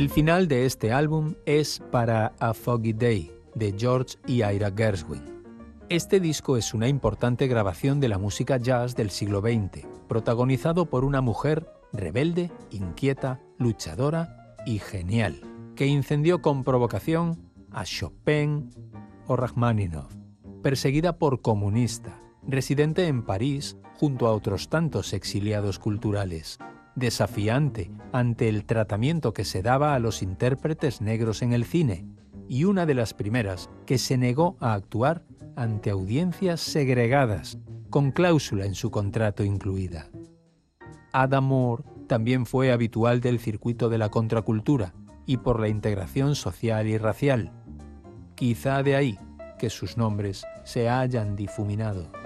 El final de este álbum es para A Foggy Day, de George y Ira Gershwin. Este disco es una importante grabación de la música jazz del siglo XX, protagonizado por una mujer rebelde, inquieta, luchadora y genial, que incendió con provocación a Chopin o Rachmaninoff, perseguida por comunista, residente en París junto a otros tantos exiliados culturales, desafiante ante el tratamiento que se daba a los intérpretes negros en el cine, y una de las primeras que se negó a actuar ante audiencias segregadas, con cláusula en su contrato incluida. Ada Moore también fue habitual del circuito de la contracultura y por la integración social y racial. Quizá de ahí que sus nombres se hayan difuminado.